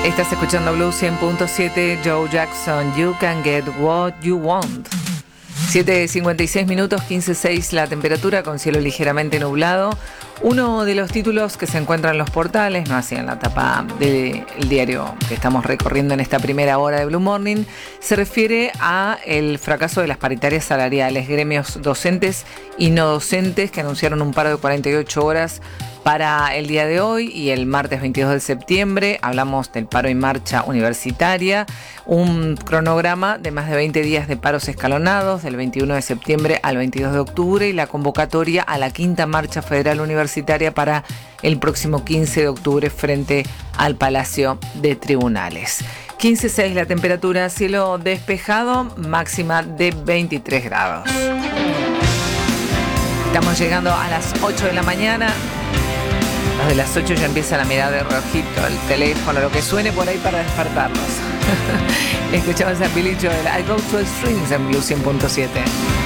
Estás escuchando Blue 100.7, Joe Jackson, You Can Get What You Want. 7:56 minutos, 15:06 la temperatura, con cielo ligeramente nublado. Uno de los títulos que se encuentran en los portales, no así en la tapa del diario que estamos recorriendo en esta primera hora de Blue Morning, se refiere a el fracaso de las paritarias salariales. Gremios docentes y no docentes que anunciaron un paro de 48 horas para el día de hoy y el martes 22 de septiembre. Hablamos del paro en marcha universitaria, un cronograma de más de 20 días de paros escalonados, del 21 de septiembre al 22 de octubre, y la convocatoria a la quinta marcha federal universitaria para el próximo 15 de octubre frente al Palacio de Tribunales. 15:06 la temperatura, cielo despejado, máxima de 23 grados. Estamos llegando a las 8 de la mañana. Los de las 8 ya empiezan a mirar el relojito, el teléfono, lo que suene por ahí para despertarlos. Escuchamos a Billy Joel, I Go to Extremes en Blue 100.7.